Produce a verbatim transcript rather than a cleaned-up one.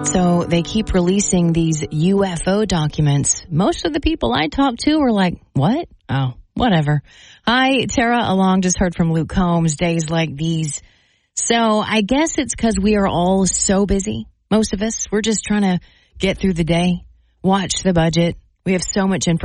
So they keep releasing these U F O documents. Most of the people I talked to were like, what? Oh, whatever. Hi, Tara Along. Just heard from Luke Combs. Days like these. So I guess it's because we are all so busy. Most of us, we're just trying to get through the day, watch the budget. We have so much information.